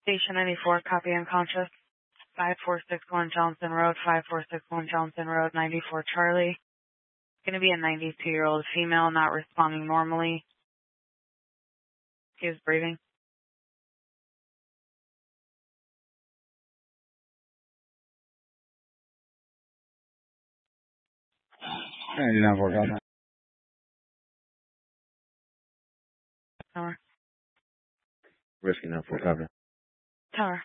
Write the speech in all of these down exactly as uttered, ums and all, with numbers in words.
Station ninety-four, copy unconscious. five four six one Johnson Road, five four six one Johnson Road, ninety-four Charlie. Going to be a ninety-two-year-old female, not responding normally. He is breathing. ninety-nine four, copy. Tower. Whiskey nine four, copy. Tower.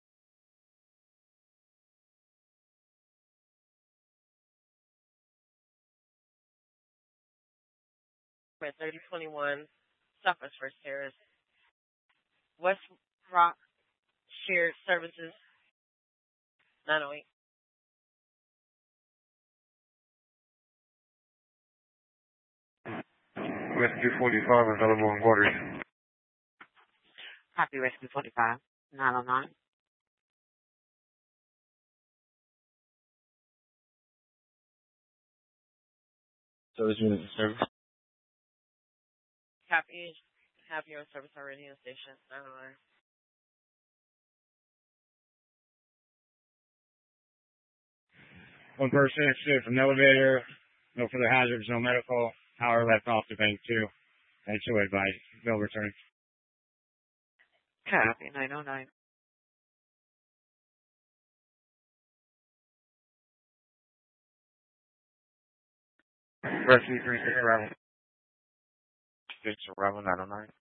thirty twenty-one, Southwest First Terrace, West Rock Shared Services, nine oh eight. Rescue forty-five, available in quarters. Copy Rescue forty-five, nine oh nine. Service unit in service. Copy. Have your service already in station, nine oh nine. One person escaped from the elevator. No further hazards, no medical. Power left off to bank two. And two advised. No return. Copy, nine oh nine. Rescue three six arrival. six arrival, nine oh nine.